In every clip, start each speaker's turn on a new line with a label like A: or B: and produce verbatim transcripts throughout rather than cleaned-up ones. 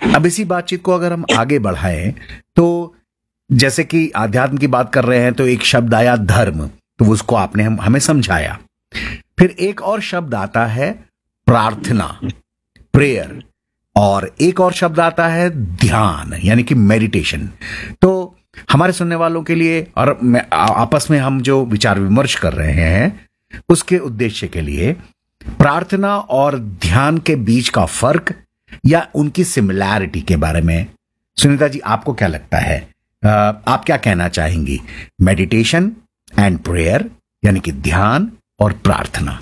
A: अब इसी बातचीत को अगर हम आगे बढ़ाएं तो जैसे कि आध्यात्म की बात कर रहे हैं तो एक शब्द आया धर्म, तो उसको आपने हम हमें समझाया। फिर एक और शब्द आता है प्रार्थना, प्रेयर, और एक और शब्द आता है ध्यान यानी कि मेडिटेशन। तो हमारे सुनने वालों के लिए और मैं आपस में हम जो विचार विमर्श कर रहे हैं उसके उद्देश्य के लिए प्रार्थना और ध्यान के बीच का फर्क या उनकी सिमिलैरिटी के बारे में सुनीता जी आपको क्या लगता है? आप क्या कहना चाहेंगी? मेडिटेशन एंड प्रेयर यानी कि ध्यान और प्रार्थना।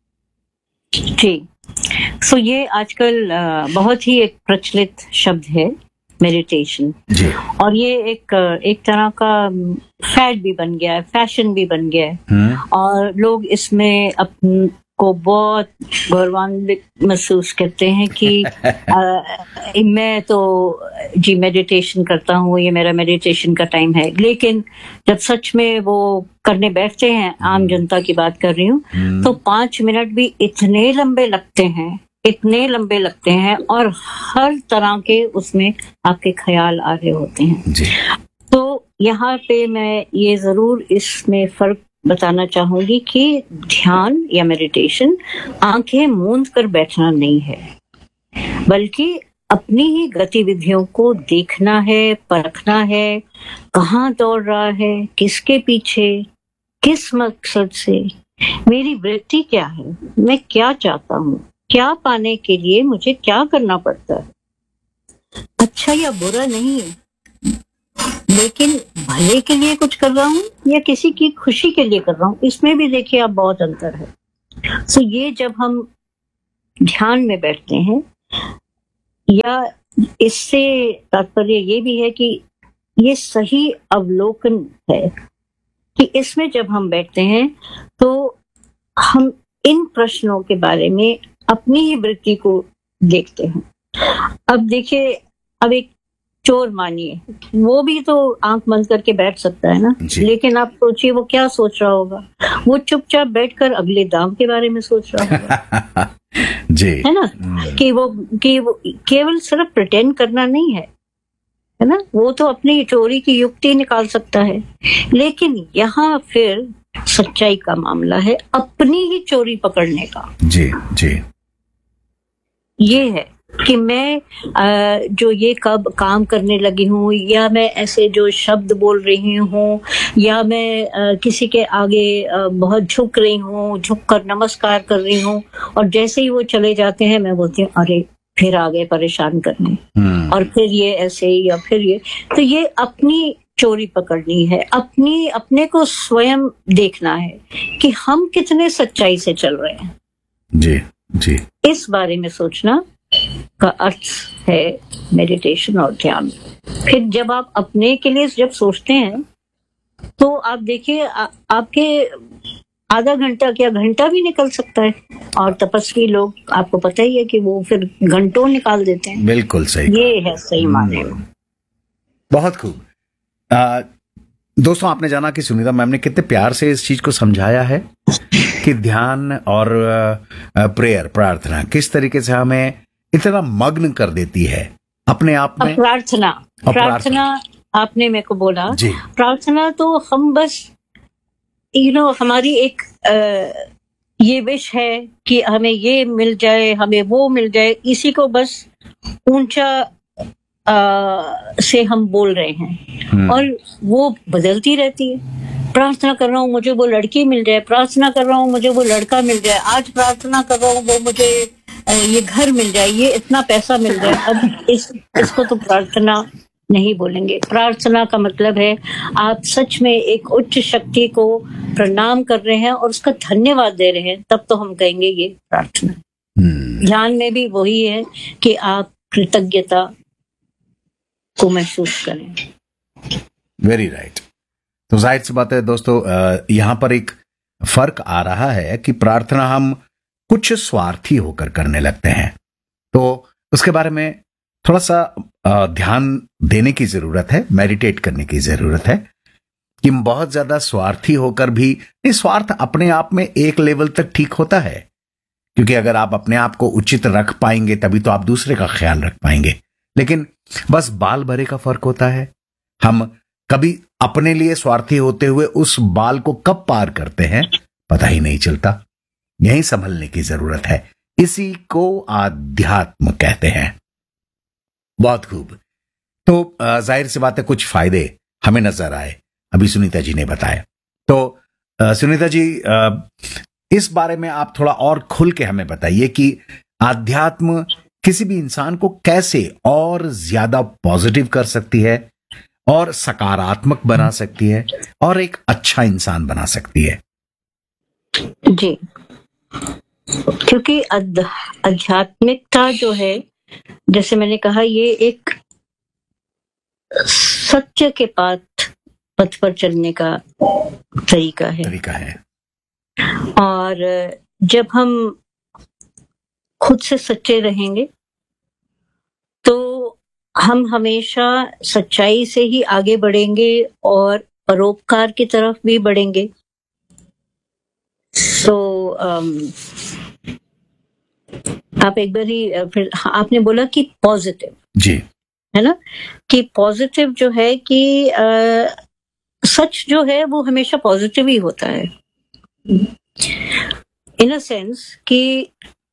B: जी, सो ये आजकल बहुत ही एक प्रचलित शब्द है मेडिटेशन, और ये एक एक तरह का फैड भी बन गया है, फैशन भी बन गया है, और लोग इसमें अपन को बहुत गौरवान्वित महसूस करते हैं कि आ, मैं तो जी मेडिटेशन करता हूँ, ये मेरा मेडिटेशन का टाइम है। लेकिन जब सच में वो करने बैठते हैं, आम जनता की बात कर रही हूँ, तो पांच मिनट भी इतने लंबे लगते हैं, इतने लंबे लगते हैं, और हर तरह के उसमें आपके ख्याल आ रहे होते हैं जी। तो यहाँ पे मैं ये जरूर इसमें फर्क बताना चाहूंगी कि ध्यान या मेडिटेशन आंखें मूंद कर बैठना नहीं है, बल्कि अपनी ही गतिविधियों को देखना है, परखना है, कहाँ दौड़ रहा है, किसके पीछे, किस मकसद से, मेरी वृत्ति क्या है, मैं क्या चाहता हूँ, क्या पाने के लिए मुझे क्या करना पड़ता है, अच्छा या बुरा नहीं है, लेकिन भले के लिए कुछ कर रहा हूँ या किसी की खुशी के लिए कर रहा हूँ, इसमें भी देखिए आप बहुत अंतर है। सो so, ये जब हम ध्यान में बैठते हैं, या इससे तात्पर्य ये भी है कि ये सही अवलोकन है कि इसमें जब हम बैठते हैं तो हम इन प्रश्नों के बारे में अपनी ही वृत्ति को देखते हैं। अब देखिए, अब एक चोर मानिए, वो भी तो आंख बंद करके बैठ सकता है ना, लेकिन आप सोचिए वो क्या सोच रहा होगा, वो चुपचाप बैठकर अगले दाम के बारे में सोच रहा होगा
A: जी,
B: है ना, कि वो कि वो केवल सिर्फ प्रिटेंड करना नहीं है, है ना, वो तो अपनी चोरी की युक्ति निकाल सकता है। लेकिन यहाँ फिर सच्चाई का मामला है अपनी ही चोरी पकड़ने का।
A: जी जी,
B: ये है कि मैं जो ये कब काम करने लगी हूँ, या मैं ऐसे जो शब्द बोल रही हूँ, या मैं किसी के आगे बहुत झुक रही हूँ, झुक कर नमस्कार कर रही हूँ, और जैसे ही वो चले जाते हैं मैं बोलती हूँ अरे फिर आ गए परेशान करने, और फिर ये ऐसे या फिर ये, तो ये अपनी चोरी पकड़नी है, अपनी अपने को स्वयं देखना है कि हम कितने सच्चाई से चल रहे हैं।
A: जी जी,
B: इस बारे में सोचना का अर्थ है मेडिटेशन और ध्यान। फिर जब आप अपने के लिए जब सोचते हैं तो आप देखिए आपके आधा घंटा क्या घंटा भी निकल सकता है, और तपस्वी लोग आपको पता ही है कि वो फिर घंटों निकाल देते हैं।
A: बिल्कुल सही,
B: ये है सही माने में।
A: बहुत खूब। दोस्तों, आपने जाना कि सुनीता मैम ने कितने प्यार से इस चीज को समझाया है कि ध्यान और प्रेयर, प्रार्थना किस तरीके से हमें इतना मग्न कर देती है अपने आप में।
B: प्रार्थना प्रार्थना आपने मेरे को बोला, प्रार्थना तो हम बस यू नो हमारी एक आ, ये विश है कि हमें ये मिल जाए, हमें वो मिल जाए, इसी को बस ऊंचा आ, से हम बोल रहे हैं, और वो बदलती रहती है। प्रार्थना कर रहा हूँ मुझे वो लड़की मिल जाए, प्रार्थना कर रहा हूँ मुझे वो लड़का मिल जाए, आज प्रार्थना कर रहा हूँ वो मुझे ये घर मिल जाए, ये इतना पैसा मिल जाए। अब इस इसको तो प्रार्थना नहीं बोलेंगे। प्रार्थना का मतलब है आप सच में एक उच्च शक्ति को प्रणाम कर रहे हैं और उसका धन्यवाद दे रहे हैं, तब तो हम कहेंगे ये प्रार्थना। ध्यान में भी वही है कि आप कृतज्ञता को महसूस करें।
A: Very right. तो जाहिर सी बात है दोस्तों, यहाँ पर एक फर्क आ रहा है कि प्रार्थना हम कुछ स्वार्थी होकर करने लगते हैं, तो उसके बारे में थोड़ा सा ध्यान देने की जरूरत है, मेडिटेट करने की जरूरत है कि बहुत ज्यादा स्वार्थी होकर भी, ये स्वार्थ अपने आप में एक लेवल तक ठीक होता है, क्योंकि अगर आप अपने आप को उचित रख पाएंगे तभी तो आप दूसरे का ख्याल रख पाएंगे। लेकिन बस बाल भरे का फर्क होता है। हम कभी अपने लिए स्वार्थी होते हुए उस बाल को कब पार करते हैं पता ही नहीं चलता। यही संभलने की जरूरत है। इसी को आध्यात्म कहते हैं। बहुत खूब। तो अ, जाहिर सी बात है कुछ फायदे हमें नजर आए, अभी सुनीता जी ने बताया। तो अ, सुनीता जी, अ, इस बारे में आप थोड़ा और खुल के हमें बताइए कि आध्यात्म किसी भी इंसान को कैसे और ज्यादा पॉजिटिव कर सकती है और सकारात्मक बना सकती है और एक अच्छा इंसान बना सकती है।
B: जी, क्योंकि अध- आध्यात्मिकता जो है, जैसे मैंने कहा, ये एक सत्य के पाथ पथ पर चलने का तरीका है
A: तरीका है।
B: और जब हम खुद से सच्चे रहेंगे तो हम हमेशा सच्चाई से ही आगे बढ़ेंगे और परोपकार की तरफ भी बढ़ेंगे। तो um, आप एक बार ही अ, फिर हाँ, आपने बोला कि पॉजिटिव,
A: जी,
B: है ना, कि पॉजिटिव जो है कि अ, सच जो है वो हमेशा पॉजिटिव ही होता है, इन अ सेंस कि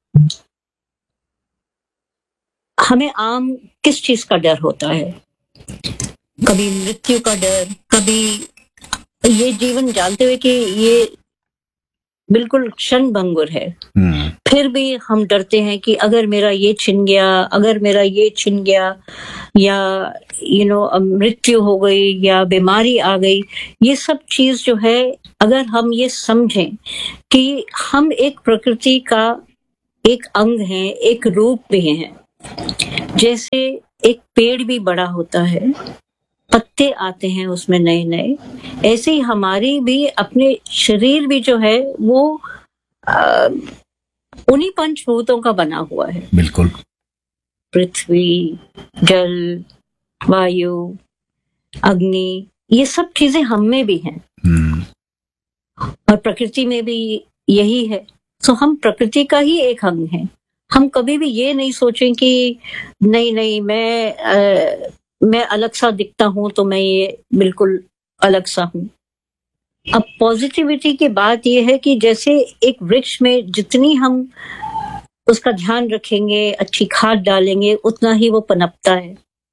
B: हमें आम किस चीज का डर होता है? कभी मृत्यु का डर, कभी ये जीवन जानते हुए कि ये बिल्कुल क्षण भंगुर है,
A: हम्म,
B: फिर भी हम डरते हैं कि अगर मेरा ये छिन गया, अगर मेरा ये छिन गया, या यू नो मृत्यु हो गई या बीमारी आ गई। ये सब चीज जो है, अगर हम ये समझें कि हम एक प्रकृति का एक अंग हैं, एक रूप भी हैं, जैसे एक पेड़ भी बड़ा होता है, पत्ते आते हैं उसमें नए नए, ऐसे ही हमारी भी अपने शरीर भी जो है वो आ, उन्हीं पंचभूतों का बना हुआ है।
A: बिल्कुल।
B: पृथ्वी, जल, वायु, अग्नि, ये सब चीजें हम में भी हैं
A: हम्म,
B: और प्रकृति में भी यही है। तो हम प्रकृति का ही एक अंग हैं। हम कभी भी ये नहीं सोचें कि नहीं नहीं मैं आ, मैं अलग सा दिखता हूं तो मैं ये बिल्कुल अलग सा हूं। अब पॉजिटिविटी की बात यह है कि जैसे एक वृक्ष में जितनी हम उसका ध्यान रखेंगे, अच्छी खाद डालेंगे, उतना ही वो पनपता है।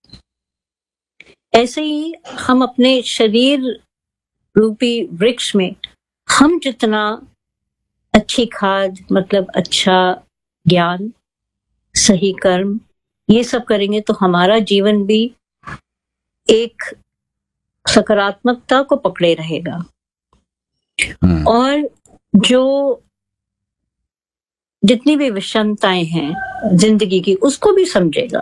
B: ऐसे ही हम अपने शरीर रूपी वृक्ष में हम जितना अच्छी खाद, मतलब अच्छा ज्ञान, सही कर्म, ये सब करेंगे तो हमारा जीवन भी एक सकारात्मकता को पकड़े रहेगा और जो जितनी भी विषमताएं हैं जिंदगी की उसको भी समझेगा,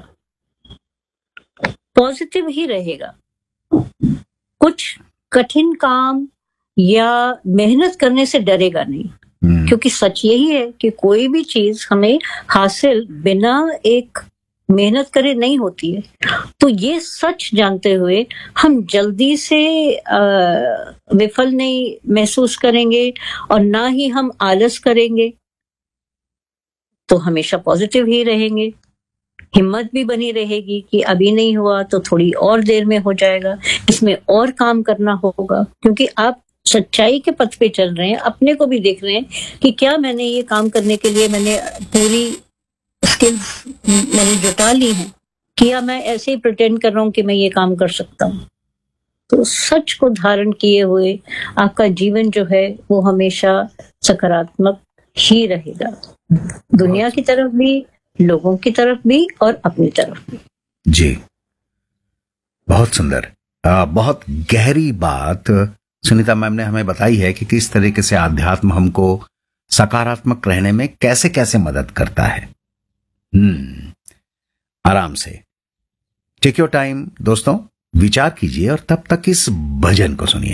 B: पॉजिटिव ही रहेगा। कुछ कठिन काम या मेहनत करने से डरेगा नहीं, क्योंकि सच यही है कि कोई भी चीज हमें हासिल बिना एक मेहनत करे नहीं होती है। तो ये सच जानते हुए हम जल्दी से विफल नहीं महसूस करेंगे और ना ही हम आलस करेंगे, तो हमेशा पॉजिटिव ही रहेंगे। हिम्मत भी बनी रहेगी कि अभी नहीं हुआ तो थोड़ी और देर में हो जाएगा, इसमें और काम करना होगा, क्योंकि आप सच्चाई के पथ पे चल रहे हैं। अपने को भी देख रहे हैं कि क्या मैंने ये काम करने के लिए मैंने पूरी स्किल्स मैंने जुटा ली हैं, किया मैं ऐसे ही प्रिटेंड कर रहा हूँ कि मैं ये काम कर सकता हूँ। तो सच को धारण किए हुए आपका जीवन जो है वो हमेशा सकारात्मक ही रहेगा, दुनिया की तरफ भी, लोगों की तरफ भी और अपनी तरफ भी।
A: जी, बहुत सुंदर, आ, बहुत गहरी बात सुनीता मैम ने हमें बताई है कि किस तरीके से आध्यात्म हमको सकारात्मक रहने में कैसे कैसे मदद करता है। हम्म आराम से टेक योर टाइम दोस्तों, विचार कीजिए और तब तक इस भजन को सुनिए।